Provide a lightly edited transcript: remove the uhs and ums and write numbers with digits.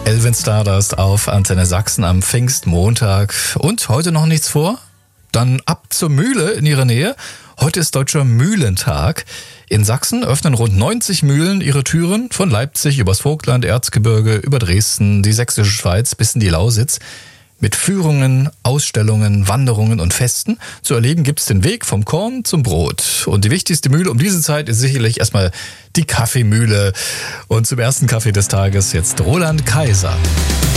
Elven Stardust auf Antenne Sachsen am Pfingstmontag. Und heute noch nichts vor? Dann ab zur Mühle in Ihrer Nähe. Heute ist Deutscher Mühlentag. In Sachsen öffnen rund 90 Mühlen ihre Türen, von Leipzig übers Vogtland, Erzgebirge, über Dresden, die Sächsische Schweiz bis in die Lausitz. Mit Führungen, Ausstellungen, Wanderungen und Festen zu erleben gibt's den Weg vom Korn zum Brot. Und die wichtigste Mühle um diese Zeit ist sicherlich erstmal die Kaffeemühle. Und zum ersten Kaffee des Tages jetzt Roland Kaiser.